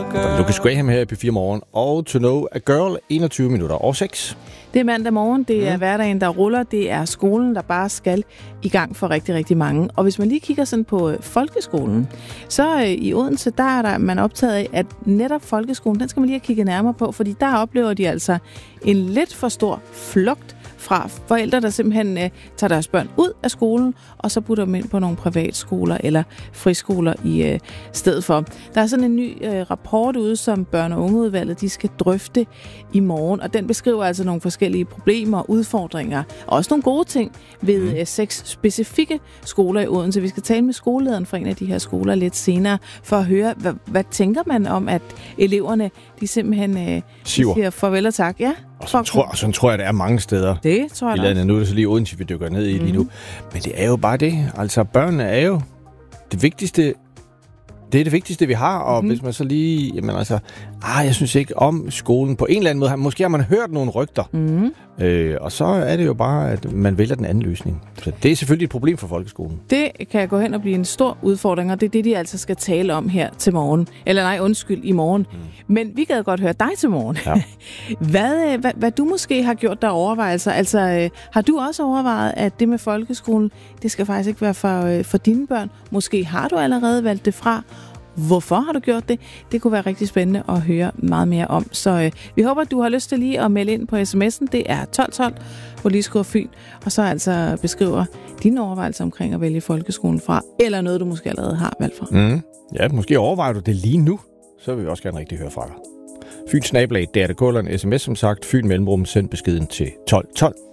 girl. Lucas Graham her i P4 Morgen. Og To Know a Girl, 21 minutter over 6. Det er mandag morgen, det er hverdagen, der ruller, det er skolen, der bare skal i gang for rigtig, rigtig mange. Og hvis man lige kigger sådan på folkeskolen, så i Odense, der er man optaget af, at netop folkeskolen, den skal man lige have kigget nærmere på, fordi der oplever de altså en lidt for stor flugt fra forældre, der simpelthen tager deres børn ud af skolen, og så putter dem ind på nogle privatskoler eller friskoler i stedet for. Der er sådan en ny rapport ude, som børne- og ungeudvalget de skal drøfte i morgen, og den beskriver altså nogle forskellige problemer og udfordringer, og også nogle gode ting ved 6 specifikke skoler i Odense. Vi skal tale med skolelederen fra en af de her skoler lidt senere, for at høre, hvad tænker man om, at eleverne de simpelthen siger farvel og tak. Ja. Og sådan tror jeg, det er mange steder. Det tror jeg i landet. Nu er det så lige Odense, vi dykker ned i lige nu. Men det er jo bare det. Altså, børnene er jo det vigtigste. Det er det vigtigste, vi har. Og hvis man så lige... Jamen altså... jeg synes ikke om skolen på en eller anden måde. Måske har man hørt nogle rygter. Og så er det jo bare, at man vælger den anden løsning. Så det er selvfølgelig et problem for folkeskolen. Det kan gå hen og blive en stor udfordring, og det er det, de altså skal tale om her til morgen. Eller nej, undskyld, i morgen. Men vi gad godt høre dig til morgen. Ja. Hvad du måske har gjort der overvejelser. Altså, har du også overvejet, at det med folkeskolen, det skal faktisk ikke være for dine børn? Måske har du allerede valgt det fra. Hvorfor har du gjort det? Det kunne være rigtig spændende at høre meget mere om. Så vi håber, at du har lyst til lige at melde ind på sms'en. Det er 1212, hvor lige skriver Fyn, og så altså beskriver dine overvejelser omkring at vælge folkeskolen fra, eller noget, du måske allerede har valgt fra. Ja, måske overvejer du det lige nu. Så vil vi også gerne rigtig høre fra dig. Fyn @DR.dk eller en sms, som sagt. Fyn mellemrum, send beskeden til 1212.